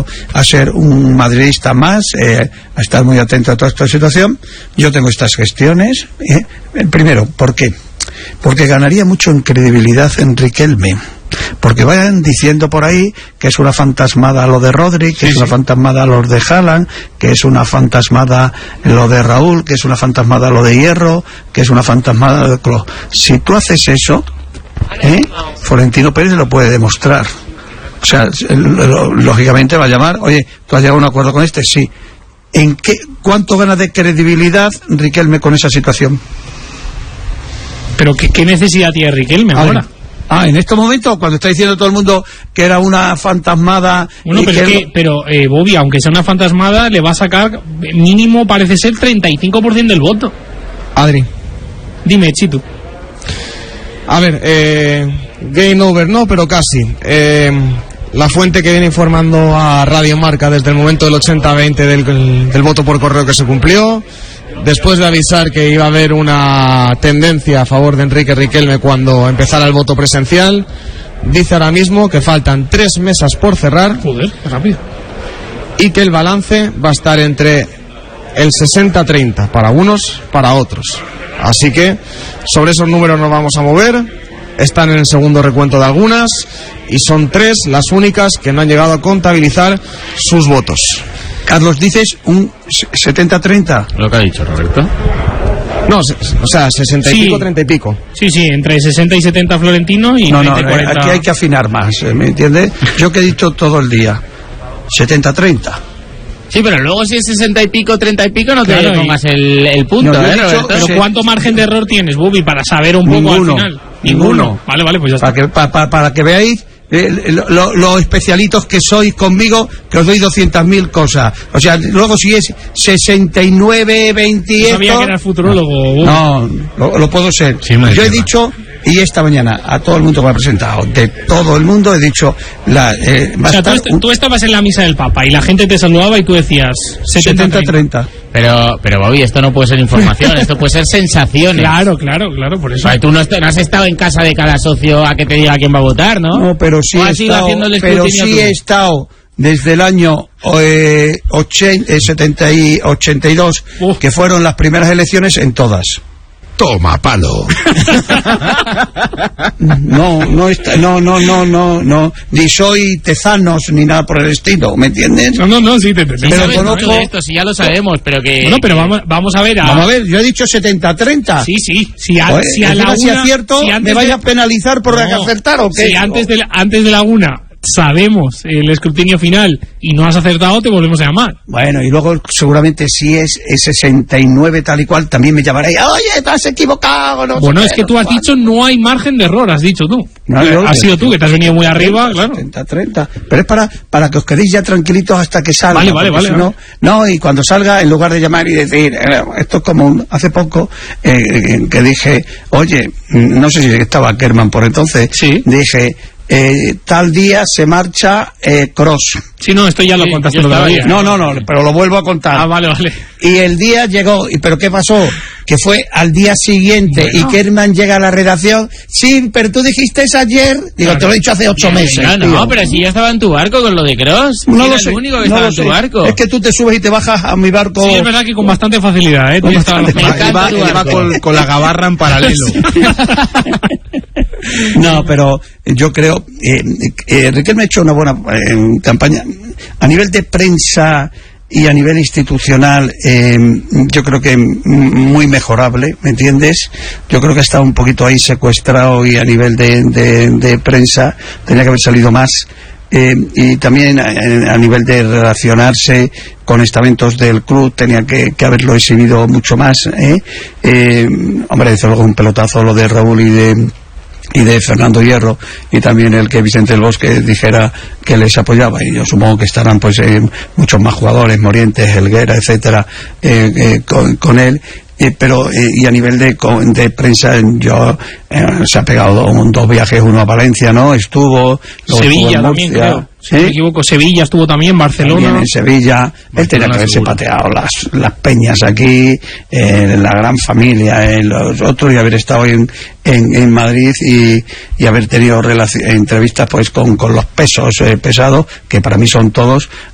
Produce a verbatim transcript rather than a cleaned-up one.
a ser un madridista más, eh, a estar muy atento a toda esta situación. Yo tengo estas gestiones. Eh. Primero, ¿por qué? Porque ganaría mucho en credibilidad en Riquelme. Porque vayan diciendo por ahí que es una fantasmada lo de Rodri, que sí, es una sí. fantasmada lo de Haaland, que es una fantasmada lo de Raúl, que es una fantasmada lo de Hierro, que es una fantasmada de Klopp. Si tú haces eso, ¿eh? Florentino Pérez lo puede demostrar. O sea, lógicamente va a llamar, oye, ¿tú has llegado a un acuerdo con este? Sí. ¿En qué, cuánto gana de credibilidad Riquelme con esa situación? Pero ¿qué, qué necesidad tiene Riquelme ahora? Ah, en estos momentos, cuando está diciendo todo el mundo que era una fantasmada... Bueno, pero, que... que, pero eh, Bobby, aunque sea una fantasmada, le va a sacar mínimo, parece ser, treinta y cinco por ciento del voto. Adri. Dime, Chito. A ver, eh, game over no, pero casi. Eh, la fuente que viene informando a Radio Marca desde el momento del ochenta veinte del, del voto por correo que se cumplió, después de avisar que iba a haber una tendencia a favor de Enrique Riquelme cuando empezara el voto presencial, dice ahora mismo que faltan tres mesas por cerrar. Joder, qué rápido. Y que el balance va a estar entre el sesenta treinta para unos, para otros. Así que sobre esos números nos vamos a mover. Están en el segundo recuento de algunas y son tres las únicas que no han llegado a contabilizar sus votos. Carlos, dices un setenta treinta. Lo que ha dicho Roberto. No, o sea, sesenta y sí. pico, treinta y pico. Sí, sí, entre sesenta y setenta Florentino y no, treinta y no, cuarenta. Aquí hay que afinar más, ¿me entiendes? Yo que he dicho todo el día, setenta treinta. Sí, pero luego si es sesenta y pico, treinta y pico, no te claro, pongas el, el punto, no, ¿eh, dicho, Roberto? Pero sí. ¿Cuánto margen de error tienes, Bubi, para saber un poco Ninguno, al final? Ninguno. Ninguno. Vale, vale, pues ya está. Para que, para, para, para que veáis eh, los lo, lo especialitos que sois conmigo, que os doy doscientas mil cosas. O sea, luego si es sesenta y nueve, veinte... No sabía que eras futurólogo. No, lo, lo puedo ser. Sí, yo he dicho... Y esta mañana a todo el mundo que me ha presentado, de todo el mundo he dicho la, eh, o sea, tú, est un... tú estabas en la misa del Papa y la gente te saludaba y tú decías setenta treinta. Pero, pero Bobby, esto no puede ser información, esto puede ser sensaciones. Claro, claro, claro, por eso. O sea, tú no, no has estado en casa de cada socio a que te diga quién va a votar, ¿no? No, pero sí he estado, pero sí he estado desde el año eh, ochenta, eh, setenta y ochenta y dos, uh. que fueron las primeras elecciones, en todas. Toma palo. No, no, está, no, no, no, no, no, ni soy Tezanos ni nada por el estilo, ¿me entiendes? No, no, no, sí, te, te, sí, pero sabes, conozco... no, esto sí ya lo sabemos, pero que... Bueno, pero que... vamos, vamos a ver a... Vamos a ver, yo he dicho setenta treinta. Sí, sí, si a, Oye, si a la una... Si acierto, si ¿me vais de... a penalizar por no, acertar o qué? Si antes de, la, antes de la una sabemos el escrutinio final y no has acertado, te volvemos a llamar. Bueno, y luego seguramente si es, es sesenta y nueve tal y cual, también me llamaré, oye, te has equivocado. No bueno, sé es qué, que tú no has cual. dicho no hay margen de error, has dicho tú. No, yo, has sido tú, que te has venido muy arriba, claro. setenta treinta. Pero es para, para que os quedéis ya tranquilitos hasta que salga. Vale, vale, vale. Si no, no, y cuando salga, en lugar de llamar y decir, eh, esto es como un, hace poco, eh, que dije, oye, no sé si estaba Kerman por entonces, sí. Dije... Eh, tal día se marcha eh, Cross. Sí, no, esto ya lo sí, contaste todavía. No, no, no, pero lo vuelvo a contar. Ah, vale, vale. Y el día llegó, y pero ¿qué pasó? Que fue al día siguiente, bueno. Y Kerman llega a la redacción. Sí, pero tú dijiste eso ayer. Digo, claro. Te lo he dicho hace ocho meses. No, no, no, pero si ya estaba en tu barco con lo de Cross. No era lo sé. el único que no estaba lo en tu sé. barco. Es que tú te subes y te bajas a mi barco. Sí, es verdad que con bastante facilidad, ¿eh? Tú bastante me encanta va, tu va con, con la gabarra en paralelo. No, pero yo creo eh, eh, Riquelme ha hecho una buena eh, campaña a nivel de prensa y a nivel institucional. eh, yo creo que muy mejorable, ¿me entiendes? Yo creo que ha estado un poquito ahí secuestrado, y a nivel de, de, de prensa tenía que haber salido más. Eh, y también a, a nivel de relacionarse con estamentos del club tenía que, que haberlo exhibido mucho más, ¿eh? Eh, hombre, desde luego un pelotazo lo de Raúl y de y de Fernando Hierro, y también el que Vicente del Bosque dijera que les apoyaba, y yo supongo que estarán pues eh, muchos más jugadores, Morientes, Helguera, etcétera, eh, eh, con, con él. Eh, pero eh, y a nivel de, de prensa, yo eh, se ha pegado dos, dos viajes, uno a Valencia, ¿no? Estuvo Sevilla estuvo también, creo. Si ¿eh? no me equivoco, Sevilla estuvo también, Barcelona. También en Sevilla. Barcelona, él tenía que haberse seguro. pateado las, las peñas aquí, eh, la gran familia, eh, los otros, y haber estado en, en, en Madrid y, y haber tenido entrevistas pues con, con los pesos eh, pesados, que para mí son todos